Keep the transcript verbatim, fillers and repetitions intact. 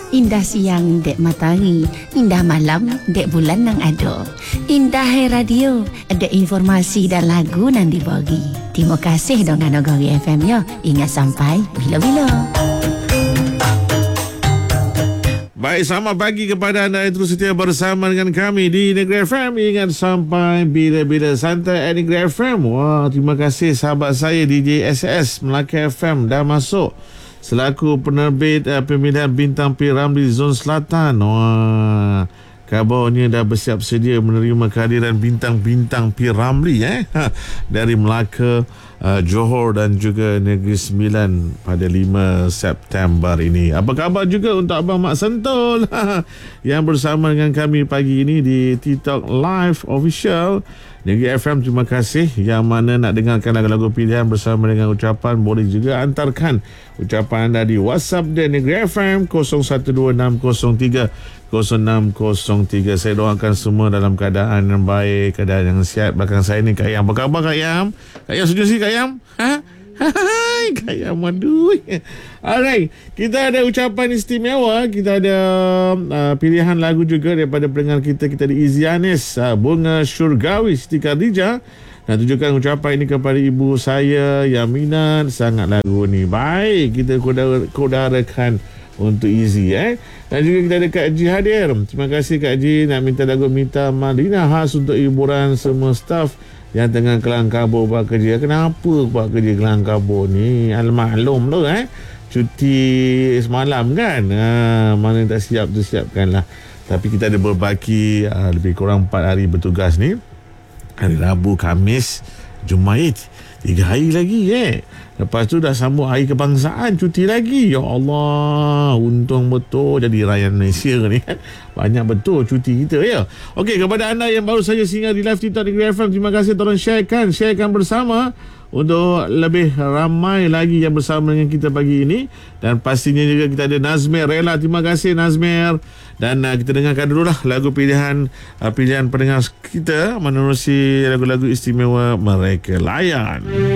Indah siang dek matahari, indah malam dek bulan nang ado. Indah hai radio, ada informasi dan lagu nang dibagi. Terima kasih dengan Nagari F M ya. Ingat sampai bila-bila. Baik, selamat pagi kepada anda yang terus setia bersama dengan kami di Negeri F M. Ingat sampai bila-bila santai at Negeri F M. Wah, terima kasih sahabat saya D J S S Melaka F M dah masuk selaku penerbit uh, pemilihan Bintang P Ramlee Zon Selatan. Wah, kabarnya dah bersiap sedia menerima kehadiran bintang-bintang P Ramlee eh dari Melaka, uh, Johor dan juga Negeri Sembilan pada lima September ini. Apa khabar juga untuk Abang Mak Sentul yang bersama dengan kami pagi ini di TikTok Live Official Negeri F M. Terima kasih. Yang mana nak dengarkan lagu-lagu pilihan bersama dengan ucapan, boleh juga hantarkan ucapan anda di WhatsApp dan Negeri F M kosong satu dua enam kosong tiga kosong enam kosong tiga. Saya doakan semua dalam keadaan yang baik, keadaan yang sihat. Belakang saya ni Kak Yam. Apa khabar Kak Yam? Kak Yam setuju sih Kak Yam? Ha? Hai, Kak Yam, aduh. Alright, kita ada ucapan istimewa. Kita ada uh, pilihan lagu juga daripada pendengar kita. Kita ada Izianis, uh, Bunga Syurgawi Siti Khadijah. Dan tujukan ucapan ini kepada ibu saya yang minat sangat lagu ni. Baik, kita kodarakan untuk Izzy eh. Dan juga kita ada Kak Ji hadir. Terima kasih Kak Ji nak minta lagu Mita Madinah khas untuk hiburan semua staf yang tengah kelang kabut buat kerja. Kenapa buat kerja kelang kabut ni? Al-maklum tu eh. Cuti semalam kan. Ha, mana tak siap tu siapkanlah. Tapi kita ada berbaki uh, lebih kurang empat hari bertugas ni. Hari Rabu, Khamis, Jumaat. Tiga hari lagi eh. Lepas tu dah sambung hari kebangsaan, cuti lagi. Ya Allah, untung betul jadi rakyat Malaysia ni kan. Banyak betul cuti kita ya. Okey, kepada anda yang baru saja singgah di live TikTok Negeri F M, terima kasih, tolong sharekan, sharekan bersama untuk lebih ramai lagi yang bersama dengan kita pagi ini. Dan pastinya juga kita ada Nazmer Rela. Terima kasih Nazmer. Dan uh, kita dengarkan dululah lagu pilihan uh, pilihan pendengar kita menerusi lagu-lagu istimewa mereka layan.